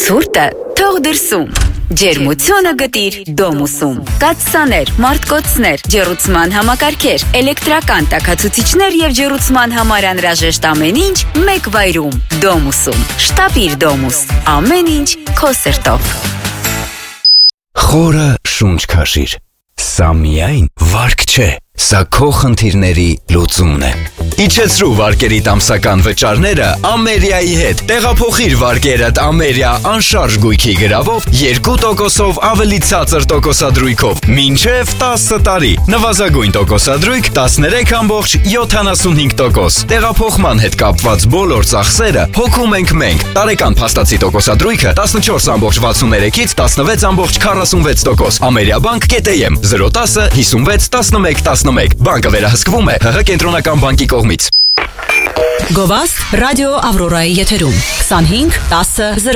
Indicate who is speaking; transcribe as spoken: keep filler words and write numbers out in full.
Speaker 1: ցուրտը թող դրսում։ Ջերմությունը գտիր Դոմուսում։ Կաթսաներ, մարտկոցներ, ջեռուցման համակարգեր, էլեկտրական տաքացուցիչներ եւ ջեռուցման համար անհրաժեշտ ամեն ինչ մեկ վայրում։ Դոմուսում։ Շտապիր Դոմուս։ Ամեն ինչ քո սրտով։
Speaker 2: Խորը շունչ քաշիր։ Սա միայն վարկ չէ, սա քո խնդիրների լուծումն է։ Իջեցրու վարկերիդ ամսական վճարները Ամերիայի հետ։ Տեղափոխիր վարկերդ Ամերիա անշարժ գույքի գրավով երկու տոկոսով ավելի ցածր տոկոսադրույքով։ Մինչև տասը տարի։ Նվազագույն տոկոսադրույք տասներեք կόμma յոթանասունհինգ տոկոս։ Տեղափոխման հետ կապված բոլոր ծախսերը հոգում ենք մենք։ Տարեկան փաստացի տոկոսադրույքը տասնչորս կόμma վաթսուններեքից տասնվեց կόμma քառասունվեց տոկոս։ Ամերիաբանկ կետեմ զրո տասը հիսունվեց տասնմեկ տասնմեկ։ Բանկը վերահսկվում է ՀՀ կենտրոնական բանկի կողմից։
Speaker 3: Գովաստ ռադիո Ավրորայի եթերում քսանհինգ տասը